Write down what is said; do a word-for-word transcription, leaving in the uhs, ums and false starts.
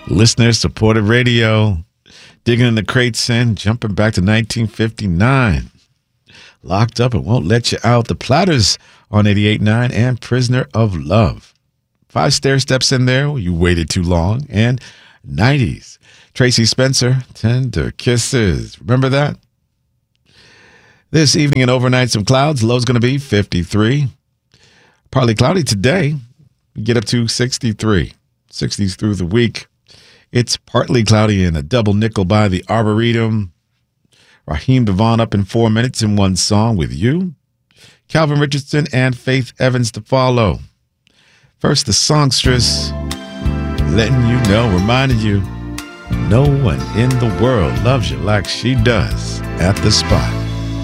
Listener-supported radio. Digging in the crates and jumping back to nineteen fifty-nine. Locked Up and Won't Let You Out. The Platters on eighty-eight point nine and Prisoner of Love. Five Stair Steps in there. You waited too long. And nineties. Tracy Spencer, Tender Kisses. Remember that? This evening and overnight, some clouds. Low's going to be fifty-three. Partly cloudy today. Get up to sixty-three. sixties through the week. It's partly cloudy and a double nickel by the Arboretum. Raheem Devon up in four minutes in one song with you. Calvin Richardson and Faith Evans to follow. First, the songstress letting you know, reminding you, no one in the world loves you like she does at the spot.